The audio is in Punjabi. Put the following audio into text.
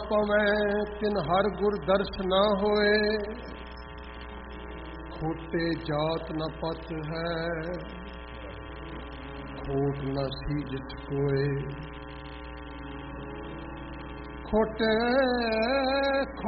ਪਵੈ ਤਿਨ ਹਰ ਗੁਰ ਦਰਸ ਨਾ ਹੋਏ। ਖੋਟੇ ਜਾਤ ਨ ਪਤ ਹੈ ਖੋਟ ਨ ਸੀਜਤ ਕੋਏ। ਖੋਟੇ